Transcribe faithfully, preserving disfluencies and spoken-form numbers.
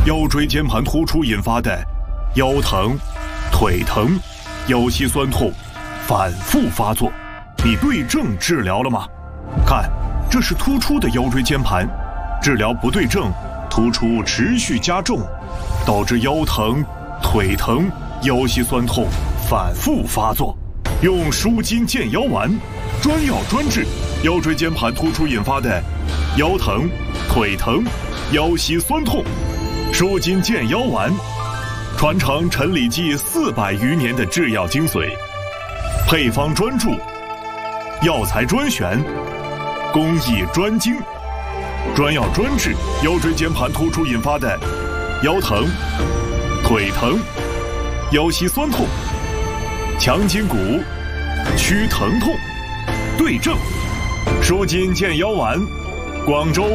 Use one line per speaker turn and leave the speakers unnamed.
腰椎间盘突出引发的腰疼、腿疼、腰膝酸痛反复发作，你对症治疗了吗？看，这是突出的腰椎间盘，治疗不对症，突出持续加重，导致腰疼、腿疼、腰膝酸痛反复发作。用舒筋健腰丸，专药专治腰椎间盘突出引发的腰疼、腿疼、腰膝酸痛。舒筋健腰丸，传承陈李济四百余年的制药精髓，配方专注，药材专选，工艺专精，专药专治腰椎间盘突出引发的腰疼、腿疼、腰膝酸痛，强筋骨，祛疼痛，对症。舒筋健腰丸，广州